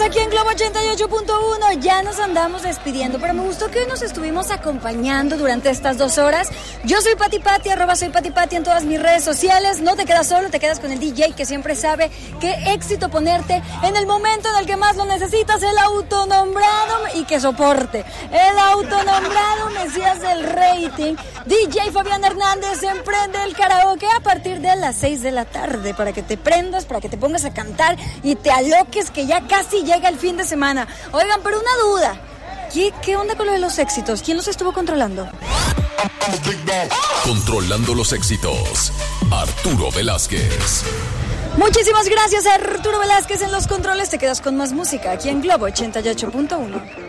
aquí en Globo 88.1. Ya nos andamos despidiendo, pero me gustó que hoy nos estuvimos acompañando durante estas 2 horas. Yo soy Pati Pati, @soypatipati en todas mis redes sociales. No te quedas solo, te quedas con el DJ que siempre sabe qué éxito ponerte en el momento en el que más lo necesitas, el autonombrado y que soporte. El autonombrado Mesías del rating, DJ Fabián Hernández, emprende el karaoke a partir de las 6 de la tarde para que te prendas, para que te pongas a cantar y te aloques, que ya casi llega el fin de semana. Oigan, pero una duda, ¿qué onda con lo de los éxitos? ¿Quién los estuvo controlando? Controlando los éxitos, Arturo Velázquez. Muchísimas gracias a Arturo Velázquez en los controles. Te quedas con más música aquí en Globo 88.1.